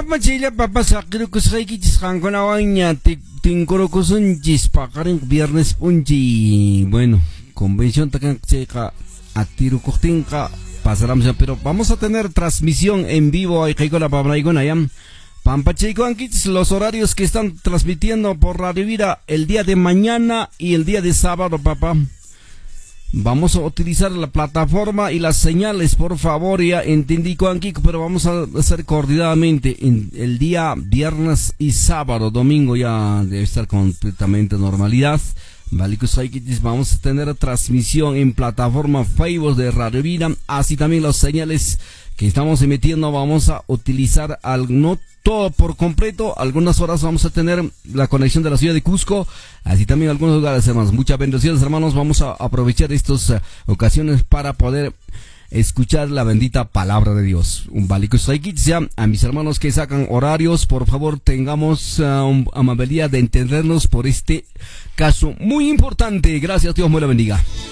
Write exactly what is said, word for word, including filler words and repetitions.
papa chilla papa sakiro kusaki chiscancona waña tincoro kusunchis pakarin viernes punchi. Bueno, convención takan checa atiro cortinca pasaremos ya, pero vamos a tener transmisión en vivo ahí con la pabraigona ya. Pampa Chico Anquits, los horarios que están transmitiendo por Radio Vida el día de mañana y el día de sábado, papá. Vamos a utilizar la plataforma y las señales, por favor, ya entendí, Kiko, pero vamos a hacer coordinadamente en el día viernes y sábado. Domingo ya debe estar completamente normalidad. Vale, vamos a tener transmisión en plataforma Facebook de Radio Vida, así también las señales que estamos emitiendo vamos a utilizar al no todo por completo. Algunas horas vamos a tener la conexión de la ciudad de Cusco, así también algunos lugares, hermanos. Muchas bendiciones, hermanos. Vamos a aprovechar estas uh, ocasiones para poder escuchar la bendita palabra de Dios. Un balico ya a mis hermanos que sacan horarios, por favor tengamos uh, un, amabilidad de entendernos por este caso muy importante. Gracias, Dios me lo bendiga.